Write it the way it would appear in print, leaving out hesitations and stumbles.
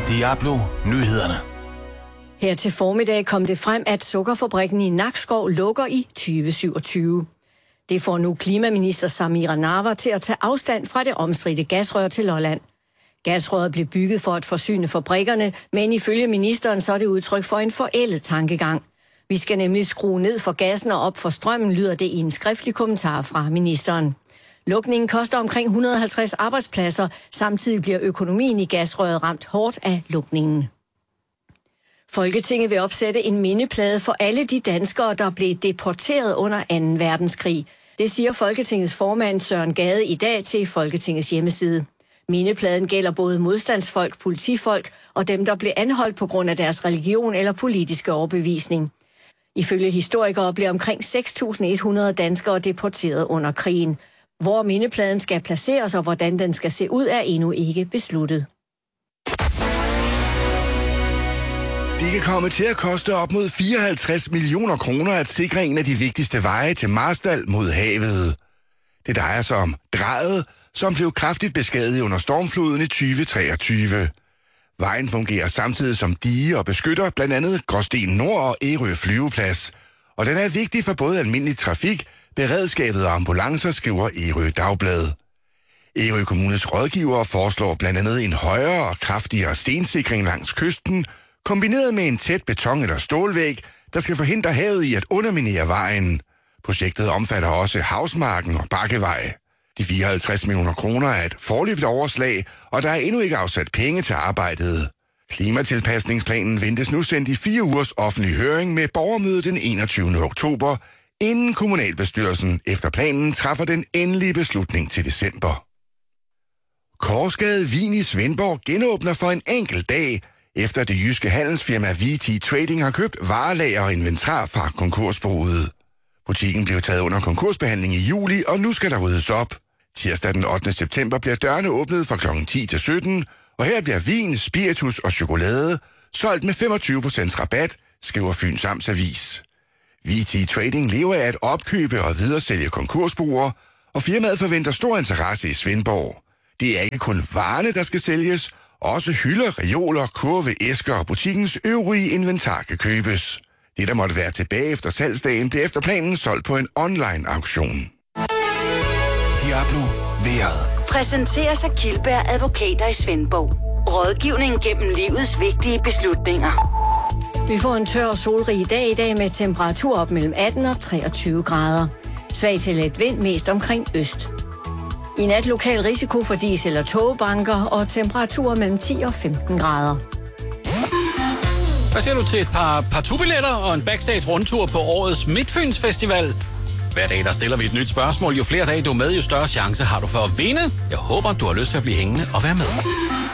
Diablo Nyhederne. Her til formiddag kom det frem, at sukkerfabrikken i Nakskov lukker i 2027. Det får nu klimaminister Samira Nawa til at tage afstand fra det omstridte gasrør til Lolland. Gasrøret blev bygget for at forsyne fabrikkerne, men ifølge ministeren så er det udtryk for en forældet tankegang. Vi skal nemlig skrue ned for gassen og op for strømmen, lyder det i en skriftlig kommentar fra ministeren. Lukningen koster omkring 150 arbejdspladser, samtidig bliver økonomien i gasrøret ramt hårdt af lukningen. Folketinget vil opsætte en mindeplade for alle de danskere, der blev deporteret under 2. verdenskrig. Det siger Folketingets formand Søren Gade i dag til Folketingets hjemmeside. Mindepladen gælder både modstandsfolk, politifolk og dem, der blev anholdt på grund af deres religion eller politiske overbevisning. Ifølge historikere blev omkring 6.100 danskere deporteret under krigen. Hvor mindepladen skal placeres og hvordan den skal se ud, er endnu ikke besluttet. Det kan komme til at koste op mod 54 millioner kroner at sikre en af de vigtigste veje til Marstal mod havet. Det drejer sig om Drejet, som blev kraftigt beskadiget under stormfloden i 2023. Vejen fungerer samtidig som dige og beskytter blandt andet Gråsten Nord og Ærø flyveplads. Og den er vigtig for både almindelig trafik, beredskabet og ambulancer, skriver Ærø Dagblad. Ærø Kommunes rådgivere foreslår blandt andet en højere og kraftigere stensikring langs kysten, kombineret med en tæt beton- eller stålvæg, der skal forhindre havet i at underminere vejen. Projektet omfatter også Havsmarken og Bakkevej. De 54 millioner kroner er et foreløbigt overslag, og der er endnu ikke afsat penge til arbejdet. Klimatilpasningsplanen ventes nu sendt i 4 ugers offentlig høring med borgermøde den 21. oktober, inden kommunalbestyrelsen efter planen træffer den endelige beslutning til december. Korsgade Vin i Svendborg genåbner for en enkelt dag, efter det jyske handelsfirma VT Trading har købt varelager og inventar fra konkursboet. Butikken blev taget under konkursbehandling i juli, og nu skal der ryddes op. Tirsdag den 8. september bliver dørene åbnet fra kl. 10 til 17, og her bliver vin, spiritus og chokolade solgt med 25% rabat, skriver Fyns Amtsavis. VT Trading lever af at opkøbe og videresælge konkursboer, og firmaet forventer stor interesse i Svendborg. Det er ikke kun varerne, der skal sælges, også hylder, reoler, kurve, æsker og butikkens øvrige inventar kan købes. Det, der måtte være tilbage efter salgsdagen, blev efter planen solgt på en online-auktion. Diablo Vejret. Præsenteres af Kildberg Advokater i Svendborg. Rådgivning gennem livets vigtige beslutninger. Vi får en tør og solrig dag i dag med temperatur op mellem 18 og 23 grader. Svag til let vind, mest omkring øst. I nat lokal risiko for dis- eller togbanker og temperaturer mellem 10 og 15 grader. Hvad siger du til et par partubilletter og en backstage-rundtur på årets Midtfyns Festival? Hver dag der stiller vi et nyt spørgsmål. Jo flere dage du er med, jo større chance har du for at vinde. Jeg håber, du har lyst til at blive hængende og være med.